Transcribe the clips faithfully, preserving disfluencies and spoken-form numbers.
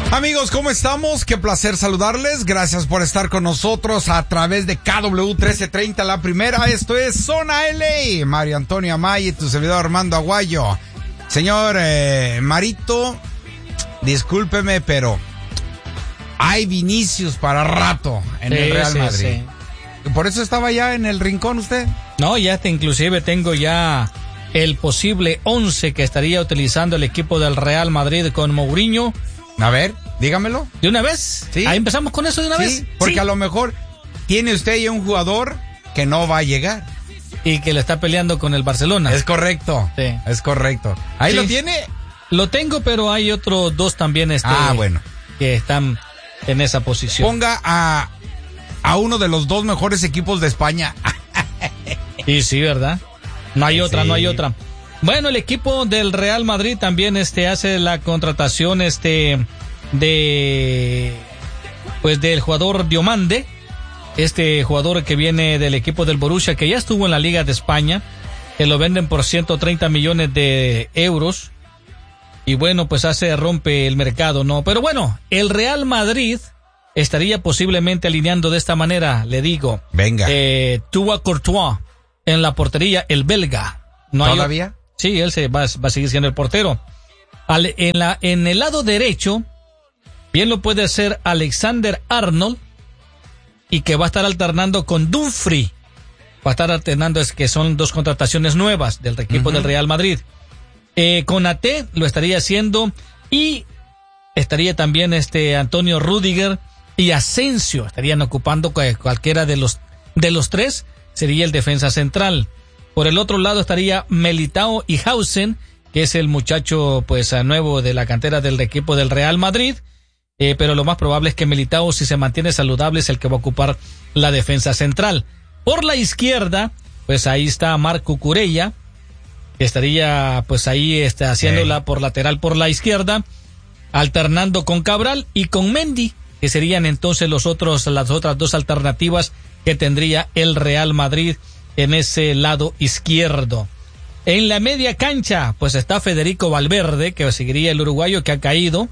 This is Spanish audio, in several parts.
Amigos, ¿cómo estamos? Qué placer saludarles. Gracias por estar con nosotros a través de K W trece treinta, la primera. Esto es Zona L A. Mario Antonio Amaya y tu servidor Armando Aguayo. Señor eh, Marito, discúlpeme, pero hay Vinicius para rato en sí, el Real sí, Madrid. Sí. ¿Por eso estaba ya en el rincón usted? No, ya te, inclusive tengo ya el posible once que estaría utilizando el equipo del Real Madrid con Mourinho. A ver, dígamelo. ¿De una vez? Sí. Ahí empezamos con eso de una sí, vez. Porque sí. a lo mejor tiene usted ya un jugador que no va a llegar. Y que le está peleando con el Barcelona. Es correcto. Sí. Es correcto. ¿Ahí sí. lo tiene? Lo tengo, pero hay otros dos también este, ah, bueno. que están en esa posición. Ponga a, a uno de los dos mejores equipos de España. Y sí, ¿verdad? No hay otra, sí. no hay otra. Bueno, el equipo del Real Madrid también este hace la contratación este de pues del jugador Diomande, este jugador que viene del equipo del Borussia, que ya estuvo en la Liga de España, que lo venden por ciento treinta millones de euros. Y bueno, pues hace rompe el mercado, ¿no? Pero bueno, el Real Madrid estaría posiblemente alineando de esta manera, le digo. Venga. Eh, Thibaut Courtois en la portería, el belga. ¿No ¿Todavía? Hay... Sí, él se va, va a seguir siendo el portero. Al, en, la, en el lado derecho, bien lo puede hacer Alexander Arnold, y que va a estar alternando con Dumfries. Va a estar alternando, es que son dos contrataciones nuevas del equipo uh-huh. del Real Madrid. Eh, Konaté lo estaría haciendo, y estaría también este Antonio Rüdiger y Asensio. Estarían ocupando cualquiera de los, de los tres, sería el defensa central. Por el otro lado estaría Militao y Hausen, que es el muchacho pues nuevo de la cantera del equipo del Real Madrid, eh, pero lo más probable es que Militao, si se mantiene saludable, es el que va a ocupar la defensa central. Por la izquierda, pues ahí está Marco Cucurella, que estaría pues ahí este, haciéndola sí. por lateral por la izquierda, alternando con Cabral y con Mendy, que serían entonces los otros, las otras dos alternativas que tendría el Real Madrid en ese lado izquierdo. En la media cancha, pues está Federico Valverde, que seguiría el uruguayo que ha caído.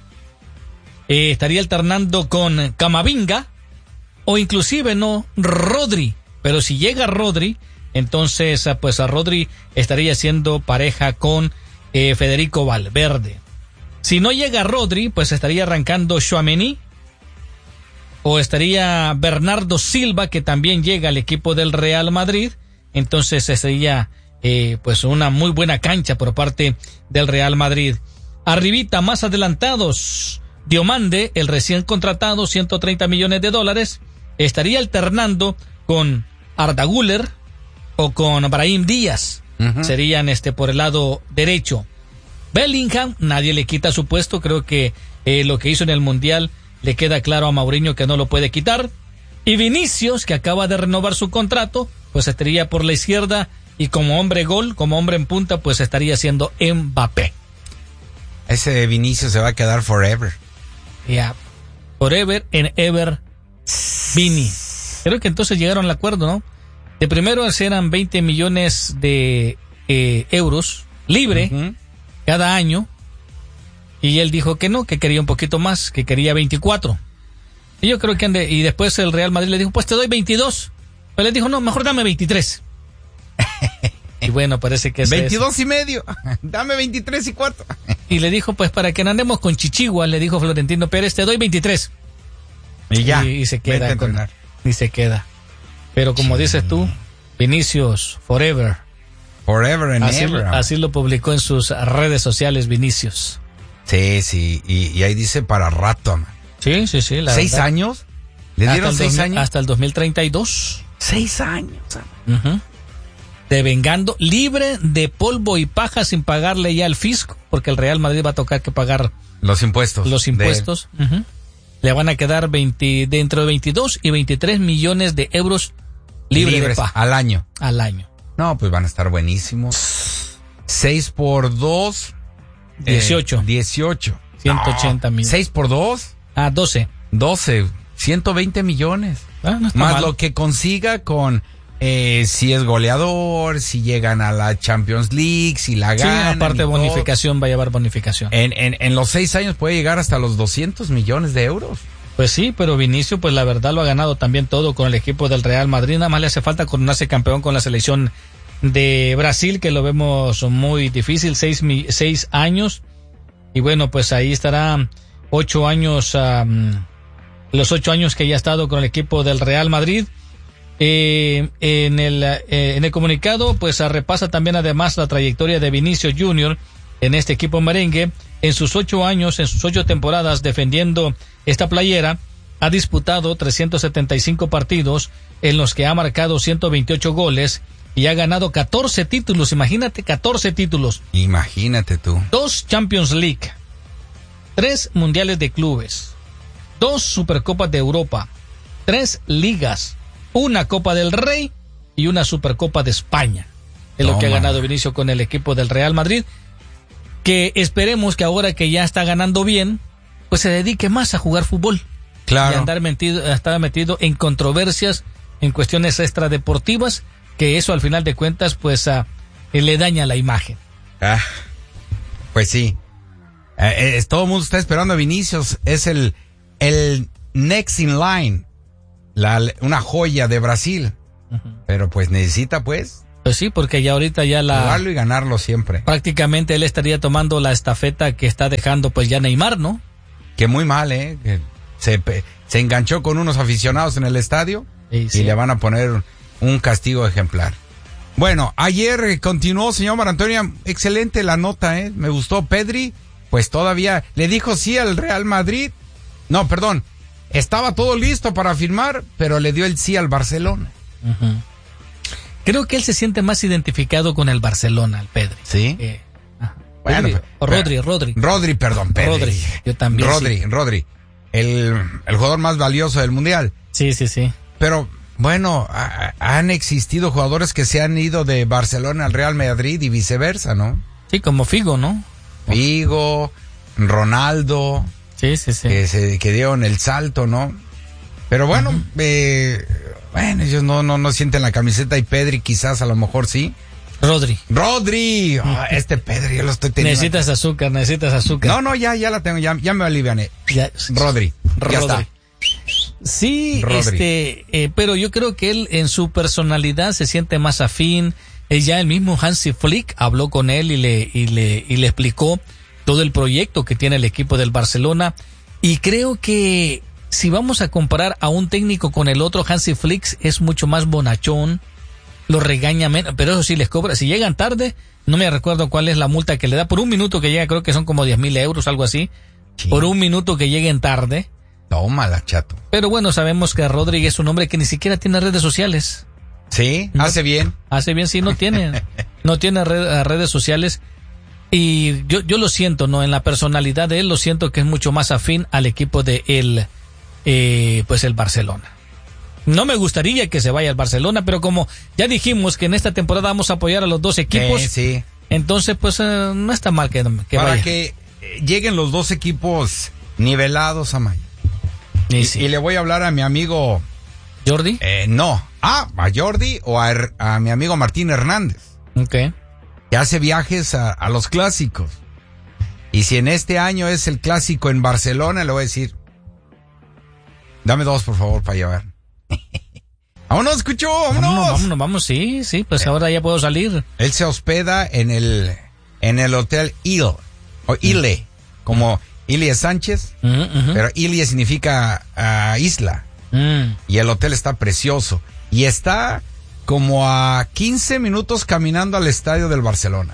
Eh, estaría alternando con Camavinga, o inclusive no, Rodri. Pero si llega Rodri, entonces pues a Rodri estaría siendo pareja con eh, Federico Valverde. Si no llega Rodri, pues estaría arrancando Tchouaméni, o estaría Bernardo Silva, que también llega al equipo del Real Madrid. Entonces sería eh, pues una muy buena cancha por parte del Real Madrid. Arribita, más adelantados, Diomande, el recién contratado, ciento treinta millones de dólares, estaría alternando con Arda Güler o con Brahim Díaz. Uh-huh. Serían este por el lado derecho. Bellingham, nadie le quita su puesto. Creo que eh, lo que hizo en el Mundial le queda claro a Mourinho que no lo puede quitar. Y Vinicius, que acaba de renovar su contrato, pues estaría por la izquierda, y como hombre gol, como hombre en punta, pues estaría siendo Mbappé. Ese Vinicius se va a quedar forever. Ya, yeah. Forever and ever Vini. Creo que entonces llegaron al acuerdo, ¿no? De primero eran veinte millones de eh, euros libre uh-huh. cada año. Y él dijo que no, que quería un poquito más, que quería veinticuatro. Y yo creo que ande, y después el Real Madrid le dijo, pues te doy veintidós. Pero él dijo, no, mejor dame veintitrés. Y bueno, parece que es veintidós y medio. Dame veintitrés y cuatro. Y le dijo, pues para que no andemos con chichigua, le dijo Florentino Pérez, te doy veintitrés. Y ya. Y, y se queda. Con, y se queda. Pero como sí. dices tú, Vinicius, forever. Forever and así, ever. Así lo publicó en sus redes sociales Vinicius. Sí, sí, y, y ahí dice para rato, man. Sí, sí, sí. La ¿Seis verdad. años? ¿Le dieron seis dos, años? Hasta el dos mil treinta y dos. Seis años. Uh-huh. Devengando, libre de polvo y paja, sin pagarle ya al fisco, porque el Real Madrid va a tocar que pagar los impuestos. Los impuestos. De... Uh-huh. Le van a quedar veinte, dentro de veintidós y veintitrés millones de euros libre libres de paja. Al año. Al año. No, pues van a estar buenísimos. Seis por dos. Dieciocho. Eh, dieciocho. ciento ochenta no, millones. Seis por dos. Ah, doce. Doce. ciento veinte millones. Ah, no está más mal. Lo que consiga con eh, si es goleador, si llegan a la Champions League, si la ganan. Sí, aparte de bonificación, va a llevar bonificación. En, en, en los seis años puede llegar hasta los doscientos millones de euros. Pues sí, pero Vinicius, pues la verdad lo ha ganado también todo con el equipo del Real Madrid. Nada más le hace falta coronarse campeón con la selección de Brasil, que lo vemos muy difícil, seis, seis años. Y bueno, pues ahí estará ocho años, um, los ocho años que ya ha estado con el equipo del Real Madrid. Eh, en el eh, en el comunicado, pues repasa también además la trayectoria de Vinicius Junior en este equipo merengue. En sus ocho años, en sus ocho temporadas defendiendo esta playera, ha disputado trescientos setenta y cinco partidos en los que ha marcado ciento veintiocho goles y ha ganado catorce títulos. Imagínate, catorce títulos. Imagínate tú. Dos Champions League, tres Mundiales de Clubes, dos Supercopas de Europa, tres Ligas, una Copa del Rey y una Supercopa de España. Es lo que ha ganado Vinicius con el equipo del Real Madrid, que esperemos que ahora que ya está ganando bien, pues se dedique más a jugar fútbol. Claro. Y andar metido, estar metido en controversias, en cuestiones extradeportivas, que eso al final de cuentas pues uh, le daña la imagen. Ah, pues sí. Eh, eh, todo el mundo está esperando a Vinicius. Es el, el next in line. La, una joya de Brasil. Uh-huh. Pero pues necesita pues... Pues sí, porque ya ahorita ya la... jugarlo y ganarlo siempre. Prácticamente él estaría tomando la estafeta que está dejando pues ya Neymar, ¿no? Que muy mal, ¿eh? Que se, se enganchó con unos aficionados en el estadio sí, sí. y le van a poner un castigo ejemplar. Bueno, ayer continuó, señor Marantonio, excelente la nota, ¿eh? Me gustó. Pedri, pues todavía le dijo sí al Real Madrid. No, perdón, estaba todo listo para firmar, pero le dio el sí al Barcelona. Uh-huh. Creo que él se siente más identificado con el Barcelona, el Pedri. ¿Sí? Eh, bueno, Rodri, o Rodri, Rodri. Rodri, perdón, Pedri. Rodri, yo también. Rodri, sí. Rodri, el, el jugador más valioso del Mundial. Sí, sí, sí. Pero, bueno, a, han existido jugadores que se han ido de Barcelona al Real Madrid y viceversa, ¿no? Sí, como Figo, ¿no? Figo, Ronaldo. Sí, sí, sí. Que, se, que dieron el salto, ¿no? Pero bueno, uh-huh. eh... Bueno, ellos no, no, no sienten la camiseta y Pedri quizás a lo mejor sí. Rodri. Rodri. Oh, este Pedri yo lo estoy teniendo. Necesitas aquí. azúcar, necesitas azúcar. No, no, ya, ya la tengo, ya, ya me aliviané. Ya. Rodri. Rodri. Ya está. Sí, Rodri. este, eh, pero yo creo que él en su personalidad se siente más afín. Eh, ya el mismo Hansi Flick habló con él y le, y le, y le explicó todo el proyecto que tiene el equipo del Barcelona. Y creo que si vamos a comparar a un técnico con el otro, Hansi Flick es mucho más bonachón, lo regaña menos, pero eso sí les cobra. Si llegan tarde, no me recuerdo cuál es la multa que le da por un minuto que llega, creo que son como diez mil euros, algo así, sí. Por un minuto que lleguen tarde. Tómala, chato. Pero bueno, sabemos que Rodríguez es un hombre que ni siquiera tiene redes sociales. Sí, no, hace bien. Hace bien, sí, no tiene, no tiene red, redes sociales. Y yo, yo lo siento, ¿no? En la personalidad de él, lo siento que es mucho más afín al equipo de él. Eh, pues el Barcelona. No me gustaría que se vaya al Barcelona, pero como ya dijimos que en esta temporada vamos a apoyar a los dos equipos, eh, sí. entonces pues eh, no está mal que, que para vaya. que lleguen los dos equipos nivelados, Amaya. Y, sí. y le voy a hablar a mi amigo Jordi. Eh, no, ah, a Jordi o a, a mi amigo Martín Hernández. Okay. Que hace viajes a, a los clásicos. Y si en este año es el clásico en Barcelona, le voy a decir, dame dos, por favor, para llevar. ¡Vámonos, escuchó! ¡Vámonos! Vámonos, vámonos, vamos, sí, sí, pues eh, ahora ya puedo salir. Él se hospeda en el en el hotel Il, o Ile, mm. como Ilie Sánchez, mm, uh-huh. pero Ilie significa uh, isla. Mm. Y el hotel está precioso. Y está como a quince minutos caminando al estadio del Barcelona.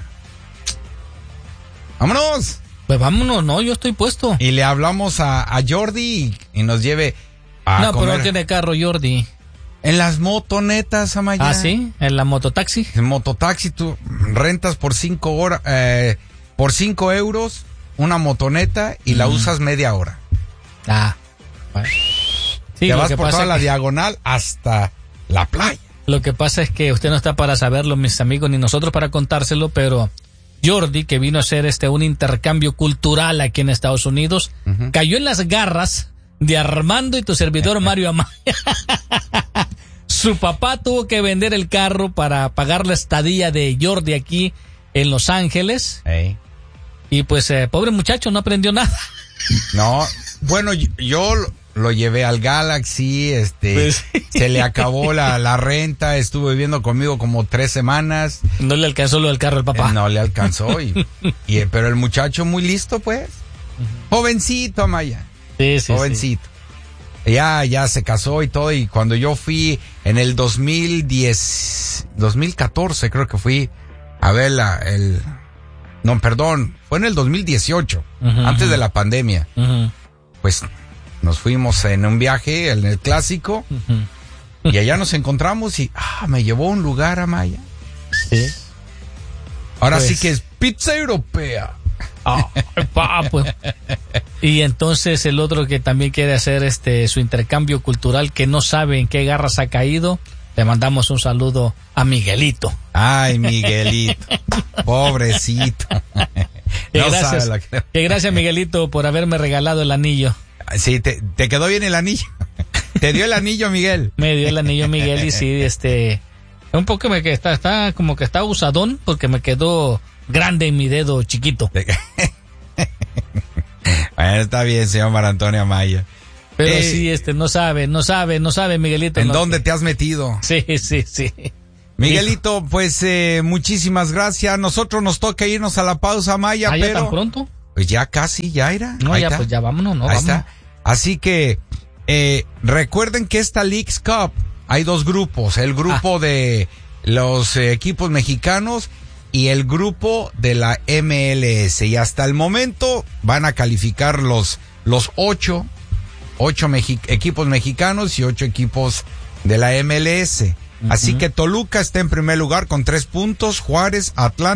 ¡Vámonos! Pues vámonos, no, yo estoy puesto. Y le hablamos a, a Jordi y, y nos lleve a no, comer. pero no tiene carro, Jordi. En las motonetas, Amaya. Ah, sí, en la mototaxi. En mototaxi tú rentas por cinco horas, eh, por cinco euros una motoneta y mm. la usas media hora. Ah, bueno. Sí, te vas por toda la que... diagonal hasta la playa. Lo que pasa es que usted no está para saberlo, mis amigos, ni nosotros para contárselo, pero Jordi, que vino a hacer este un intercambio cultural aquí en Estados Unidos, uh-huh. cayó en las garras de Armando y tu servidor Mario Amaya. Su papá tuvo que vender el carro para pagar la estadía de Jordi aquí en Los Ángeles. Hey. Y pues, eh, pobre muchacho, no aprendió nada. No, bueno, yo, yo lo llevé al Galaxy, este, pues, se le acabó la, la renta, estuvo viviendo conmigo como tres semanas. No le alcanzó lo del carro al papá. Eh, no le alcanzó, y, y, pero el muchacho muy listo, pues. Uh-huh. Jovencito, Amaya. Sí, sí, Jovencito. Sí. Ya, ya se casó y todo, y cuando yo fui en el dos mil diez, dos mil catorce creo que fui a ver la, el, no, perdón, fue en el dos mil dieciocho, uh-huh, antes de la pandemia. Uh-huh. Pues nos fuimos en un viaje, en el clásico, uh-huh, y allá nos encontramos y, ah, me llevó a un lugar, Amaya. Sí. Ahora pues, sí que es pizza europea. Ah, pa, pues. Y entonces el otro que también quiere hacer este su intercambio cultural, que no sabe en qué garras ha caído, le mandamos un saludo a Miguelito. Ay, Miguelito, pobrecito. Que, no gracias, sabe que... que gracias, Miguelito, por haberme regalado el anillo. Sí, te, te quedó bien el anillo. Te dio el anillo, Miguel. Me dio el anillo, Miguel, y sí, este, un poco me que está, está como que está usadón porque me quedó grande en mi dedo chiquito. Bueno, está bien, señor Mar Antonio Amaya. Pero eh, sí, este, no sabe, no sabe, no sabe, Miguelito. ¿En no, dónde te has metido? Sí, sí, sí. Miguelito, pues eh, muchísimas gracias. Nosotros nos toca irnos a la pausa, Amaya, ¿Ah, pero... ya tan pronto? Pues ya casi, ya era. No, Ahí ya, está. pues ya vámonos, no, Ahí vámonos. está. Así que, eh, recuerden que esta Leagues Cup, hay dos grupos. El grupo ah. de los eh, equipos mexicanos y el grupo de la M L S. Y hasta el momento van a calificar los, los ocho, ocho mexi- equipos mexicanos y ocho equipos de la M L S. Uh-huh. Así que Toluca está en primer lugar con tres puntos, Juárez, Atlanta.